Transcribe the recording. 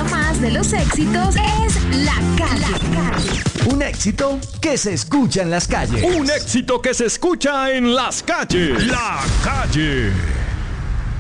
gusta más de los éxitos es La Calle. Un éxito que se escucha en las calles. Un éxito que se escucha en las calles. La Calle.